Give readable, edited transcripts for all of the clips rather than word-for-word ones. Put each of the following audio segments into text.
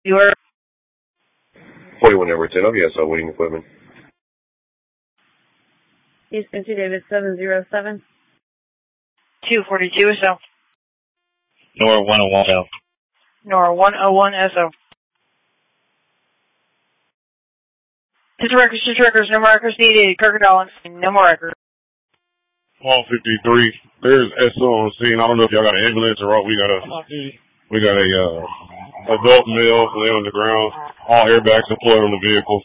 You are 41 Edward 10, so waiting equipment. Houston 2 David 707. 242 SO. Nora 101 SO. Nora 101 SO. Just records, no markers needed. Crocodile, no more records. Hall 53, there's SO on the scene. I don't know if y'all got an ambulance or what. We got a adult male laying on the ground. All airbags deployed on the vehicle.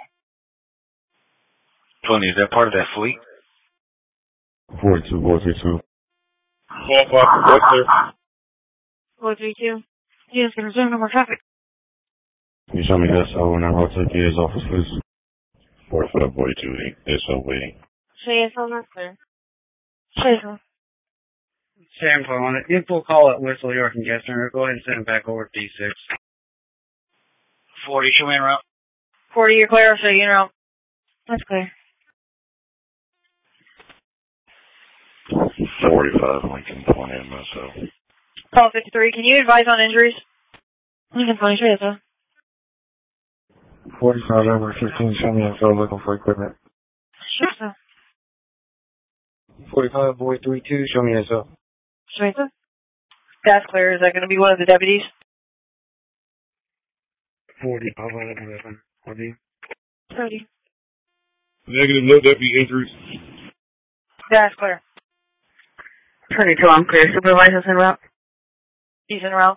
20, is that part of that fleet? 42, 432. Call 5, what's there? 432. Yes, can resume no more traffic. Can you show me SO and I'll take his office, please? 45, 42, SO waiting. Say SO, not clear. Say SO. Sam, on it. Info call at Whistle, York, and Gessner. Go ahead and send it back over to D6. 40, show me en route. 40, you're clear, so you know. That's clear. 45, Lincoln 20, MSO. Call 53, can you advise on injuries? Lincoln 20, say SO. 45 over 15, show me info, looking for equipment. Sure, SO. 45 boy 32, show me SO. Sure, SO. That's clear. Is that going to be one of the deputies? 40, I'll run it 11. What do you? 30. Negative, no deputy injuries. That's clear. 22, I'm clear. Supervisor's en route. He's en route.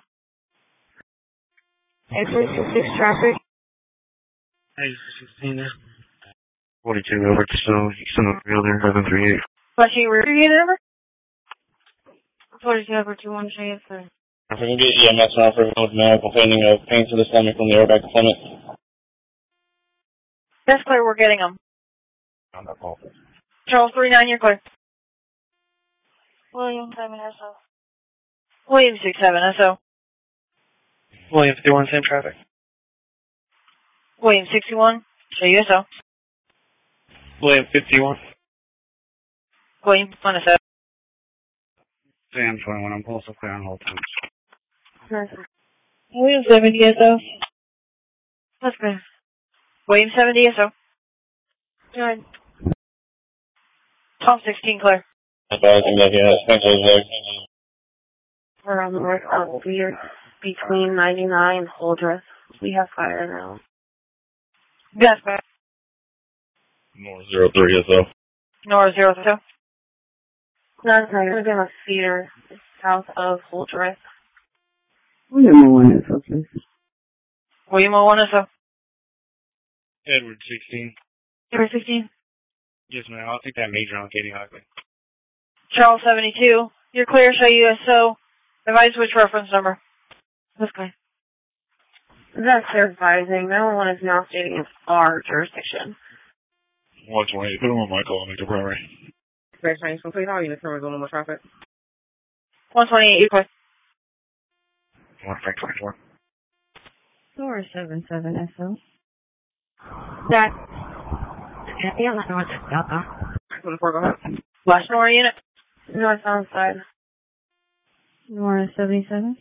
Exit 6 traffic. Hey, 16 there. 42 over to Snow. Houston over there, 738. Flashing your rear unit number? 42 over 21, say SO. If we can get EMS around for with medical pending of pain to the stomach from the airbag deployment. That's clear, we're getting them. On that call. Charles 39, you're clear. William 7 SO. William 67 SO. William 51, same traffic. William 61, show you SO. William 51. William 1 SO. Sam 21, I'm also clear on hold times. William 70 SO. That's clear. William 70 SO. Good. Tom 16 clear. We're on the north we're between 99 and Holdreth. We have fire now. That's clear. Nora 03 SO. Nora 02. That's right. We're going to feeder south of Holdreth. William 1 SO, please. William 01 SO. Edward 16. Edward 16. Yes, ma'am. I'll take that major on Katie Hockley. Charles 72. You're clear, show you SO. Advise which reference number. That's clear. That's their advising. 911 is now stating in our jurisdiction. 128, put him on my call, make the primary. Very strange. Complete all units numbers on normal traffic. 128, you're clear. 124. 477 SO. That. Yeah, I'm not north. Go ahead. Last Nora unit. Northbound side. Nora 77.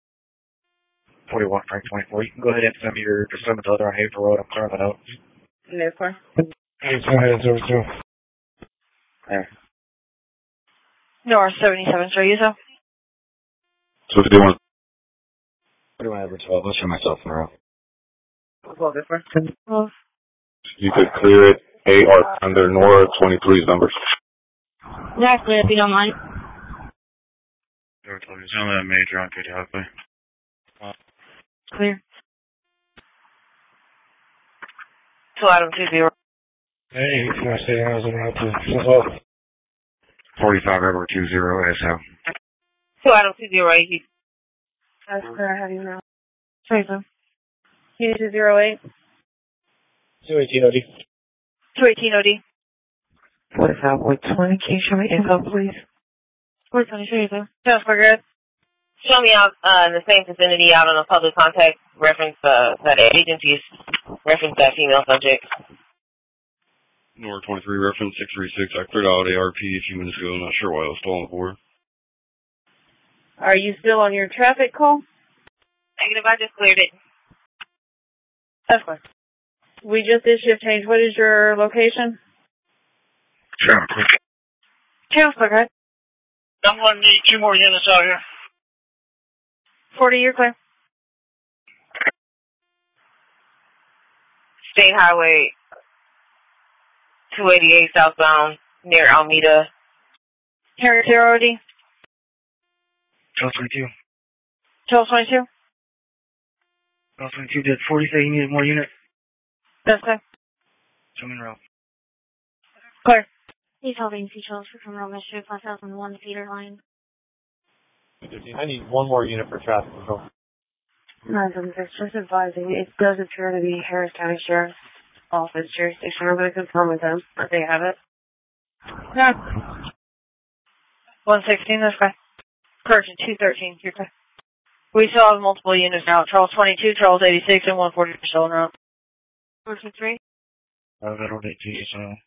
41, Frank 24. You can go ahead and send me your pursuit to other on Haver Road. I'm clearing that out. No, car. Hey, go ahead, 02. There. Nora 77, show you SO. 251. 41 over 12, I'll show myself in a row. Well, this one. Well, You could clear it AR under Nora 23's numbers. That's clear if you don't mind. Show that major on Katie Hockley. clear. So Adam 20. Hey, can I say I was about to 45 over 20 SO. So Adam 20. That's clear. I have you now. Sorry, sir. Unit 208. 218 OD. 218 OD. 45 with 20. Can you show me info, please? 420, show you, sir. Sounds for good. Show me out in the same vicinity out on a public contact reference that agencies reference that female subject. Nora 23 reference 636. I cleared out ARP a few minutes ago. I'm not sure why I was still on the board. Are you still on your traffic call? Negative, I just cleared it. That's fine. We just did shift change. What is your location? Channel Clear. Channel Clear, right? I'm going to need 2 more units out here. 40, you're clear. State Highway 288 southbound near Almeda. Harry 0D. Channel 22. Channel 22. Channel 22 did 40, say you needed more unit. That's clear. Zoom in route. Clear. He's holding features for criminal mischief 5001 feeder line. I need 1 more unit for traffic control. Nothing, just advising. It does appear to be Harris County Sheriff's Office jurisdiction. I'm going to confirm with them that they have it. Yeah. 116, that's fine. Correction, 213, you're clear. We still have multiple units now. Charles 22, Charles 86, and 140 are still in route. 123? I don't need to use Can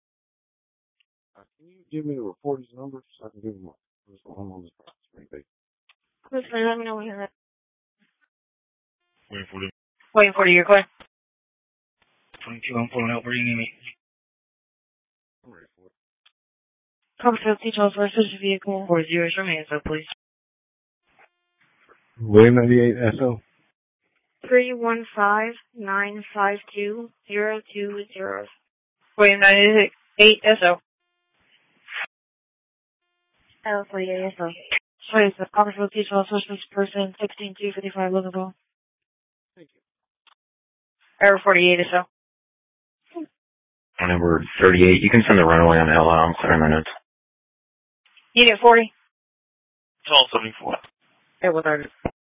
you give me the reporter's number so I can give him what's going on this property? Please, let me know when you're ready. Waiting for them. Waiting for you, you're clear. 22, I'm pulling out. Where do you need me? I'm ready for it. Copperfield, Charles versus vehicle. 40, show me hands up, please. William 98 SO. 315-952-020. William 98 SO. L48 SO. Sorry, it's the Copperfield, Charles versus person 16255 Liverpool. Thank you. Error 48 SO. Number 38, you can send the runaway on LL. I'm clearing my notes. Unit 40. 1274. Hey, what are you?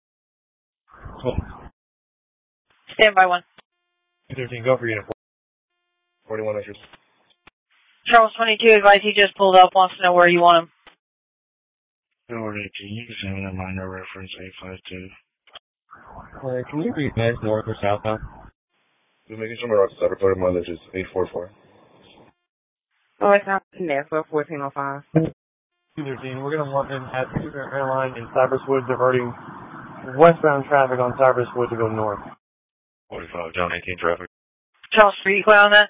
Stand by 1. 13, go for unit 41 issues. Charles 22, advise he just pulled up, wants to know where you want him. Forward 18, you can send me a minor reference 852. Can you read nice north or southbound? We're making sure my route to recorded mileage is 844. Oh, it's not in there for 1405. 213, we're going to want him at Eastern Airline in Cypress Woods, diverting westbound traffic on Cypress Woods to go north. 45, down 18 traffic. Charles, are you clear on that?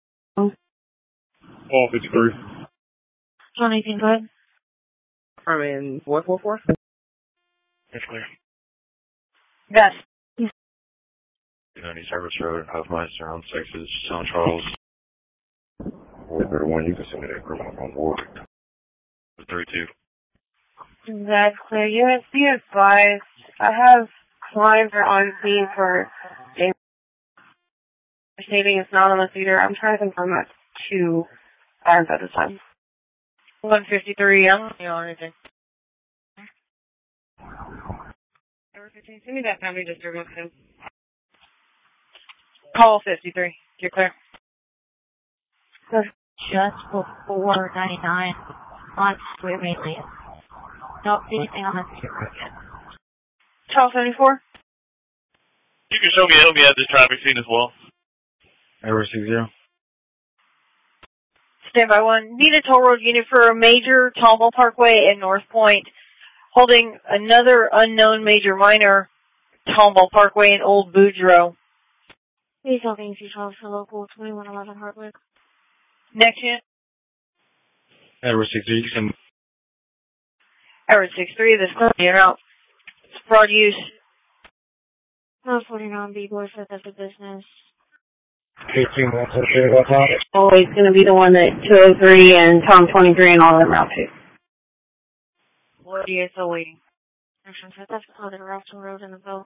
All 53. John 18, go ahead. I'm in 444. It's clear. Yes. 90 Service Road, Hofmeister on 6 is San Charles. Ward 31, you can send me that group on board. 32. That's clear. Units, be advised. I have clients are on scene for a stating it's not on the feeder. I'm trying to confirm that 2 irons at this time. 153, I don't know anything. Number 15, send me that family disturbance too. Call 53. You're clear. Just before 99 on Square mainly. Don't see anything on the feeder yet. Charles 74. You can show me it'll be at the traffic scene as well. Error 60. Stand by 1. Need a toll road unit for a major Tomball Parkway in North Point, holding another unknown major minor Tomball Parkway in Old Boudreaux. Please helping you Charles for local 2111 Hartwick. Next unit. Error 60, you can Error 63. This is in route. It's fraud use. 49 B-Boy said that's a business. 18, that's okay, what's up? Always going to be the one that 203 and Tom 23 and all of them route to. What are you still waiting? Actually, that's the other route to road in the bill.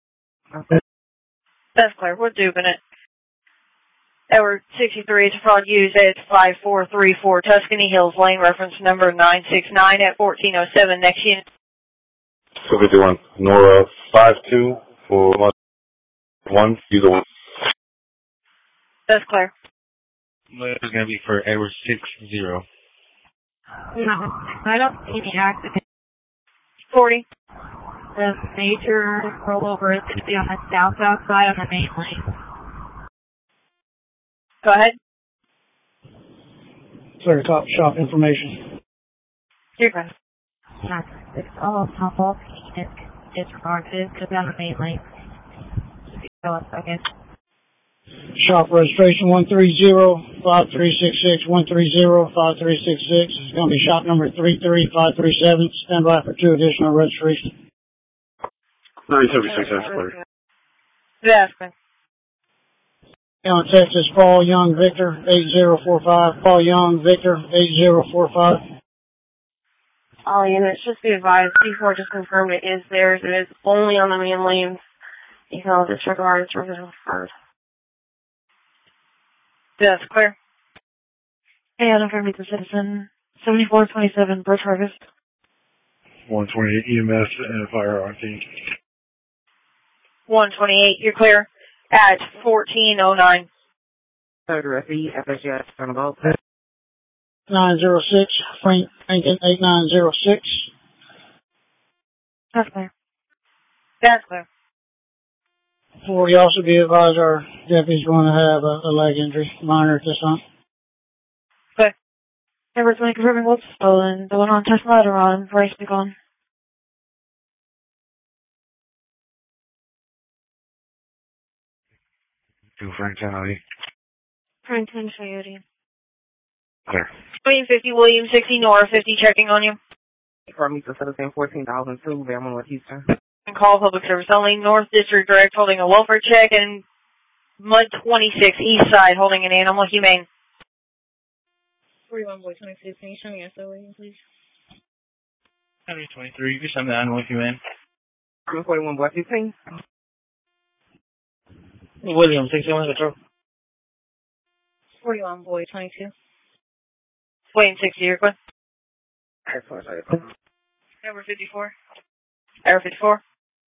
That's clear. We're duping it. Edward 63 is fraud use at 5434 Tuscany Hills Lane, reference number 969 at 1407. Next unit. 251, Nora 52 for 1, either one. That's clear. It's going to be for Edward 60. No, I don't see the accident. 40. The major rollover is going to be on the south side of the main lane. Go ahead. Sorry, top shop information. You're good. It's all tumble. It's disregarded to be on the main lane. Hold on a second. Shop registration 130-5366, 130-5366. It's going to be shop number 33537. Stand by for 2 additional registrations. 976, that's clear. That's clear. Down Texas, Paul Young Victor 8045. Paul Young Victor 8045. All units, just be advised, before just confirm it is theirs. It is only on the main lanes. You can all disregard its revision first. That's clear. Hey, Adam from Meet the Citizen. 7427, Birch Harvest. 128 EMS and fire RT. 128, you're clear at 1409. Third Refi, FSGS, Turnabout. 906, Frank Rankin 8906. That's clear. That's clear. We also be advised our deputy's going to have a leg injury, minor at this time. Clear. Number 20 confirming what's stolen. The one on Tesla Lateron, Bryce Beacon. Frank County. Franklin Coyote. Clear. 2050 William 60 North 50 checking on you. For me to citizen 14,002, Bama North Houston. And call public service only. North District Direct holding a welfare check, and Mud 26 East Side holding an animal humane. 41 Boy 26, can you show me SOA, please? 123, you can send the animal humane. 41 Boy 15. William 61 Metro. 41 Boy 22. Wayne 60, you're good. Number 54. Error 54.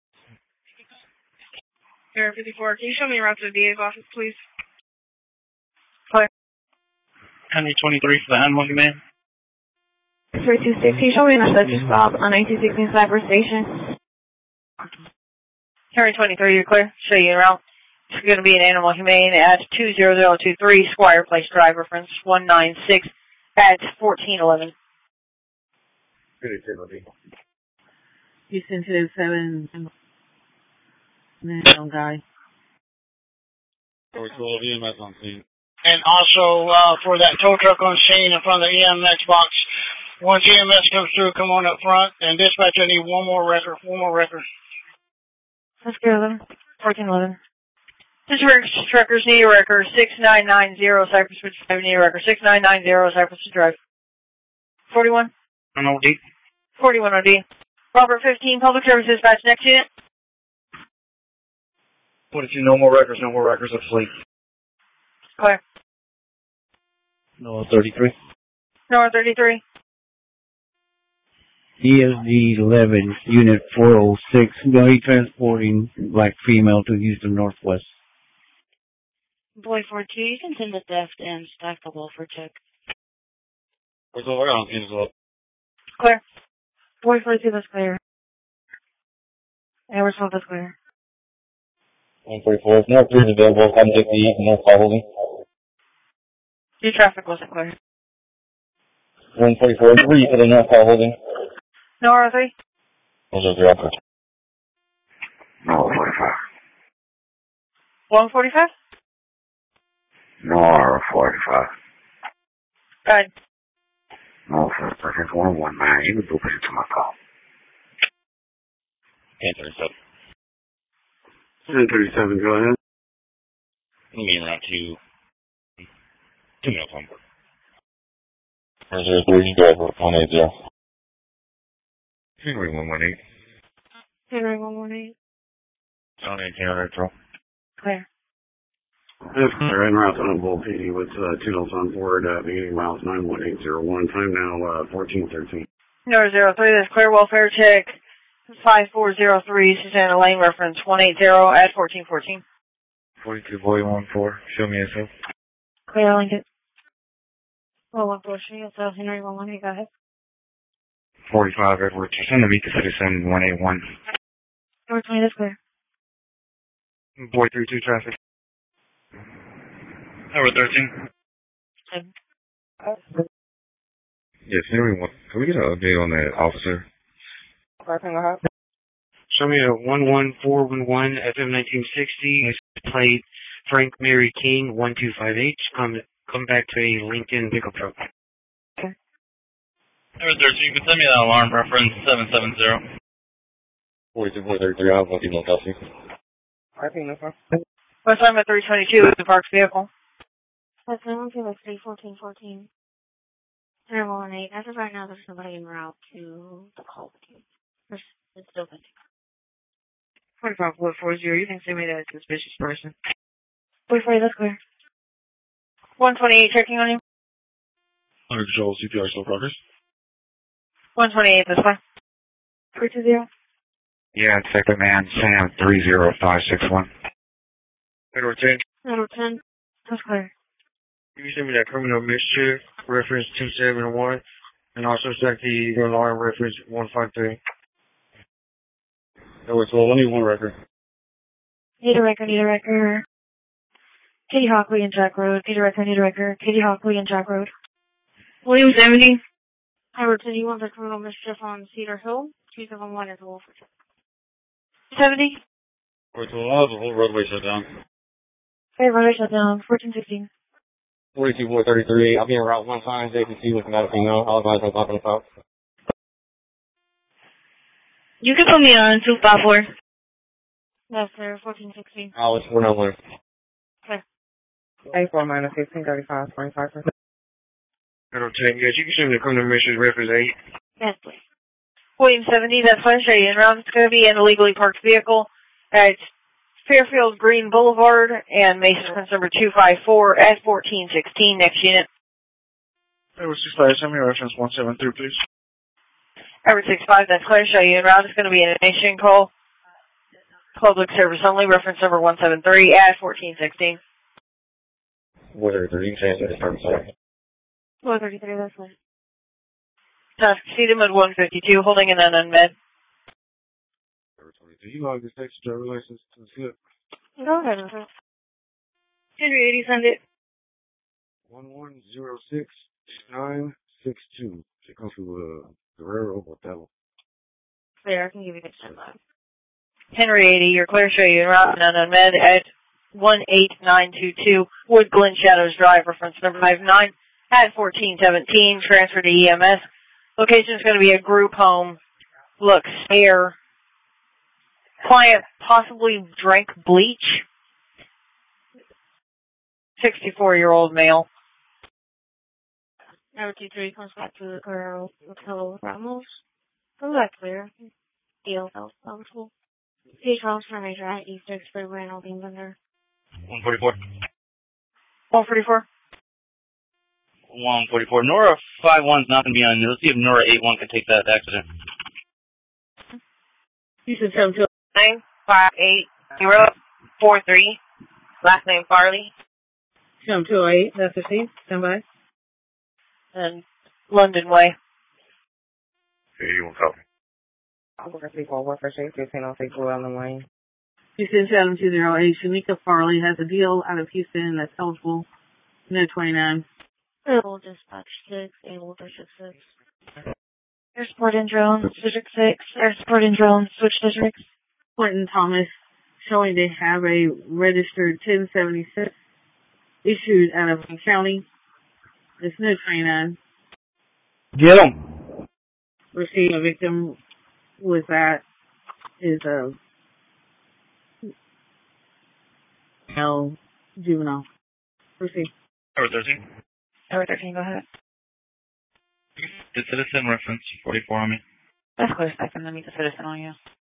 Error 54. Can you show me a route to the DA's office, please? Clear. Henry 23 for the animal humane. 326, can you show me an intersection stop on 1916 Cyber Station? Henry 23, you're clear. Show you a route. It's going to be an animal humane at 20023 Squire Place Drive, reference 196 at 1411. Houston 207. No guy. And also, for that tow truck on scene in front of the EMX box, once EMS comes through, come on up front, and dispatch, I need one more record. Let's go 1411. District truckers need a record 6990 Cypress Ridge Drive, need a record 6990 Cypress Ridge Drive. 41. An OD. 41 OD. Robert 15, Public Service Dispatch, next unit. 42, no more records of fleet. Clear. No 33. No 33. ESD 11, Unit 406, going to be transporting black female to Houston Northwest. Boy 42, you can send the theft and stack the welfare check. Clear. Boy 42, that's clear. Edwards, that's clear. 144, no clear available, contact the North Call holding. Your traffic wasn't clear. 144, 3 for the North Call holding. No R3. Those are the offer. No 45. 145? No R45. Go ahead. No 45. 119. You can go back to my call. 1037. 1037, go ahead. We'll be around 2 minutes on board. 003, driver 180. Henry 118. Henry 118. On 18 Metro. Clear. That's clear. En route to Humboldt PD with 2 notes on board, beginning miles 91801. Time now 1413. No 03, that's clear. Welfare check 5403, Susanna Lane, reference 180 at 1414. 42 Boy 14. Show me SO. Clear, Lincoln. Well, 143, it's Henry 118, go ahead. 45 Edwards. Send the Meet the Citizen 181. Number 20, that's clear. Boy 32 traffic. Number 13. Yes, Henry 1. Can we get an update on that officer? Show me a 11411 FM 1960. Plate Frank Mary King 125H. Come back to a Lincoln pickup truck. Okay. Number 13, you can send me that alarm reference 770. 42433, I have one female Kelsey. I think that's fine. West Lima 322 is the parked vehicle. That's 1414. 018. As of right now, there's somebody en route to the call with you. It's still pending. 4540, you can send me that suspicious person. Wait for you, that's clear. 128 checking on you. Under control, CPR still progress. 128 this way. 320. Yeah, second man, Sam 30561. Federal 10. Federal 10. That's clear. You can send me that criminal mischief reference 271 and also check the alarm reference 153. Number 12, I need one record. Need a record. Katie Hockley and Jack Road. Need a record. Katie Hockley and Jack Road. William 70. Howard 10, you want the criminal mischief on Cedar Hill? 271 is a wolf. 70. Number 12, I have a whole roadway shut down. Okay, roadway shut down. 1416. 42433, I'll be en route 1 time, JPC looking at a female. I'll advise I'm talking about. You can put me on 254. Yes, sir. 1416. Alice 491. Okay. 84 minus 1535, 25%. Federal 10, yes, you can send me the criminal mischief reference 8. Yes, please. William 70, that's fine. Show you en route. It's going to be an illegally parked vehicle at Fairfield Green Boulevard and Mason reference number 254 at 1416. Next unit. Federal 65, send me reference 173, please. Edward 65, that's clear. Show you en route. It's going to be a nation call. Public service only. Reference number 173 at 1416. 433, you can change that start. 433, that's clear. Sedum at 152, holding an unmed. Number 22, you log this text driver license to the slip. Go ahead, sir. Henry 80, send it. 1106-962. She comes through Guerrero Hotel. Clear, I can give you the time line. Henry 80, you're clear. Show you en route and unmed at 18922 Wood Glen Shadows Drive. Reference number 59 at 1417. Transfer to EMS. Location is going to be a group home. Looks fair. Client possibly drank bleach. 64-year-old male. Number 23 comes back to the Guerrero Hotel Ramos. Go back clear. Deal eligible. Page Ramos for major at East Expo Grand all being under. 144. 144. 144. Nora 51's not going to be on. Let's see if Nora 81 can take that accident. You should tell him to 958-043. Last name Farley. tell him 208. That's 15. Stand by. And London Way. Hey, you won't copy. I'll work people work for Shake 1506 Llewellyn Lane. Houston 7208. Shanika Farley has a deal out of Houston that's eligible. No 29. Able dispatch 6, able district 6. Air support in drone, district 6. Air support in drone, switch districts. Clinton Thomas showing they have a registered 1076 issued out of county. There's no 29. Get him! Receiving a victim with that is a male juvenile. Proceed. Number 13. Number 13, go ahead. The citizen reference 44 on me. That's close. I can meet the citizen on you.